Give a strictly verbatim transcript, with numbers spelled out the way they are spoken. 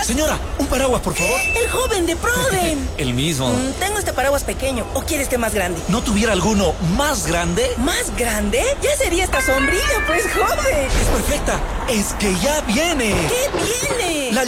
Señora, un paraguas, por favor. El joven de Proden. El mismo. Mm, tengo este paraguas pequeño. ¿O quiere este más grande? ¿No tuviera alguno más grande? ¿Más grande? Ya sería esta sombrilla, pues, joven. Es perfecta. Es que ya viene. ¿Qué viene? La